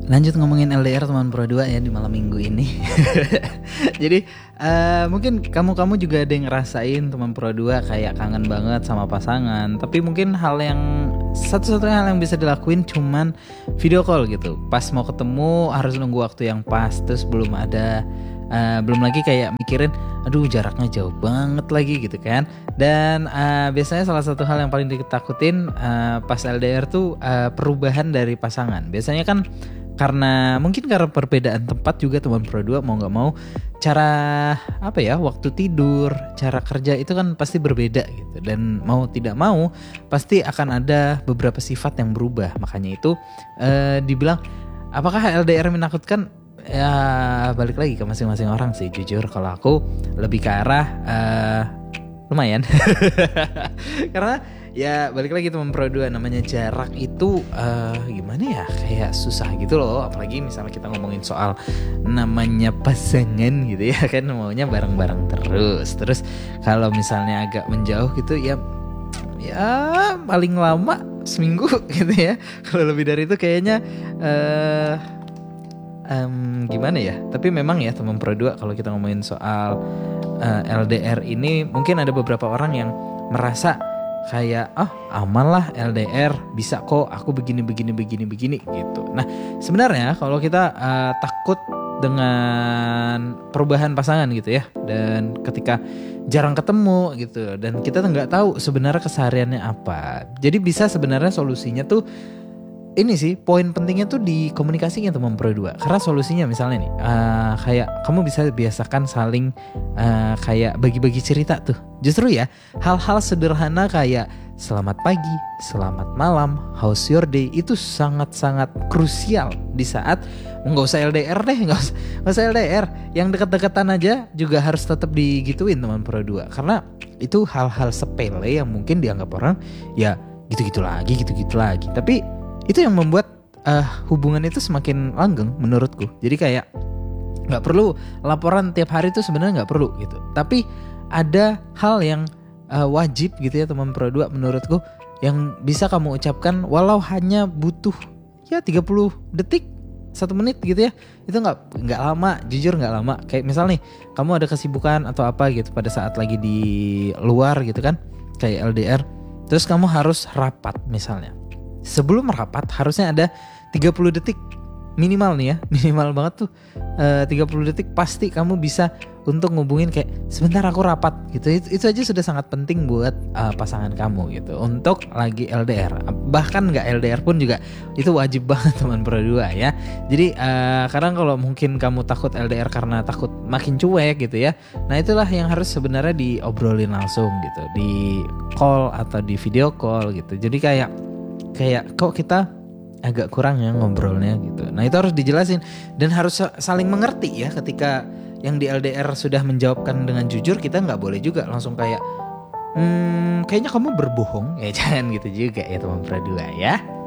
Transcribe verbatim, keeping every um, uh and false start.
Lanjut ngomongin L D R teman Pro dua ya di malam minggu ini. Jadi uh, mungkin kamu-kamu juga ada yang ngerasain teman Pro dua kayak kangen banget sama pasangan. Tapi mungkin hal yang satu-satunya hal yang bisa dilakuin cuman video call gitu. Pas mau ketemu harus nunggu waktu yang pas. Terus belum ada uh, belum lagi kayak mikirin aduh jaraknya jauh banget lagi gitu kan. Dan uh, biasanya salah satu hal yang paling ditakutin uh, pas L D R tuh uh, perubahan dari pasangan. Biasanya kan karena mungkin karena perbedaan tempat juga teman Pro dua mau gak mau cara apa ya waktu tidur, cara kerja itu kan pasti berbeda gitu. Dan mau tidak mau pasti akan ada beberapa sifat yang berubah. Makanya itu eh, dibilang apakah L D R menakutkan? Ya balik lagi ke masing-masing orang sih. Jujur kalau aku lebih ke arah eh, lumayan. Karena ya balik lagi teman Pro dua, namanya jarak itu uh, gimana ya kayak susah gitu loh. Apalagi misalnya kita ngomongin soal namanya pasangan gitu ya kan, maunya bareng-bareng terus. Terus kalau misalnya agak menjauh gitu ya ya paling lama seminggu gitu ya. Kalau lebih dari itu kayaknya uh, um, gimana ya. Tapi memang ya teman Pro dua kalau kita ngomongin soal uh, L D R ini, mungkin ada beberapa orang yang merasa kayak oh aman lah L D R, bisa kok aku begini begini begini begini gitu. Nah sebenarnya kalau kita uh, takut dengan perubahan pasangan gitu ya, dan ketika jarang ketemu gitu, dan kita nggak tahu sebenarnya kesehariannya apa, jadi bisa sebenarnya solusinya tuh ini sih, poin pentingnya tuh di komunikasinya teman Pro dua. Karena solusinya misalnya nih uh, kayak kamu bisa biasakan saling uh, kayak bagi-bagi cerita tuh. Justru ya hal-hal sederhana kayak selamat pagi, selamat malam, how's your day, itu sangat-sangat krusial di saat nggak usah L D R deh, nggak usah, nggak usah L D R, yang dekat-dekatan aja juga harus tetap digituin teman Pro dua. Karena itu hal-hal sepele yang mungkin dianggap orang ya gitu-gitu lagi, gitu-gitu lagi. Tapi itu yang membuat uh, hubungan itu semakin langgeng menurutku. Jadi kayak nggak perlu laporan tiap hari itu sebenarnya nggak perlu gitu. Tapi ada hal yang uh, wajib gitu ya teman Pro dua menurutku, yang bisa kamu ucapkan walau hanya butuh ya tiga puluh detik, satu menit gitu ya. Itu nggak nggak lama, jujur nggak lama. Kayak misal nih kamu ada kesibukan atau apa gitu pada saat lagi di luar gitu kan, kayak L D R. Terus kamu harus rapat misalnya. Sebelum rapat harusnya ada tiga puluh detik minimal nih ya, minimal banget tuh uh, tiga puluh detik pasti kamu bisa untuk ngubungin kayak sebentar aku rapat gitu. Itu, itu aja sudah sangat penting buat uh, pasangan kamu gitu untuk lagi L D R. Bahkan nggak L D R pun juga itu wajib banget teman Pro dua ya. Jadi uh, kadang kalau mungkin kamu takut L D R karena takut makin cuek gitu ya, nah itulah yang harus sebenarnya diobrolin langsung gitu di call atau di video call gitu. Jadi kayak kayak kok kita agak kurang ya ngobrolnya gitu. Nah itu harus dijelasin dan harus saling mengerti ya. Ketika yang di L D R sudah menjawabkan dengan jujur, kita nggak boleh juga langsung kayak hmm, kayaknya kamu berbohong ya, jangan gitu juga ya teman Pro dua ya.